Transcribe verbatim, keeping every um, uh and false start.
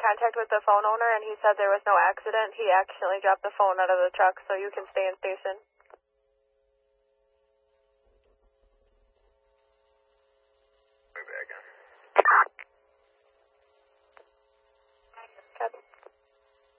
contact with the phone owner, and he said there was no accident. He accidentally dropped the phone out of the truck, so you can stay in station.